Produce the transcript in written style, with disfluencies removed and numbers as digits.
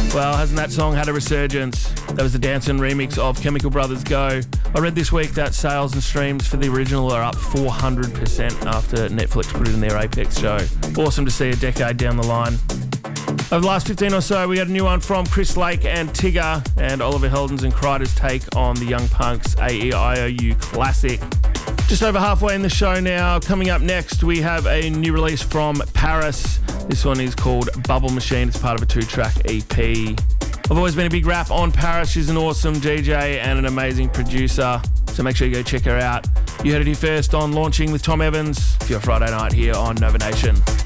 Well, hasn't that song had a resurgence? That was the Dancin' remix of Chemical Brothers Go. I read this week that sales and streams for the original are up 400% after Netflix put it in their Apex show. Awesome to see a decade down the line. Over the last 15 or so, we got a new one from Chris Lake and Tigger, and Oliver Heldens and Kreider's take on the Young Punks AEIOU classic. Just over halfway in the show now. Coming up next, we have a new release from Paris. This one is called Bubble Machine. It's part of a 2-track EP. I've always been a big rap on Paris. She's an awesome DJ and an amazing producer, so make sure you go check her out. You heard it here first on Launching with Tom Evans for your Friday night here on Nova Nation.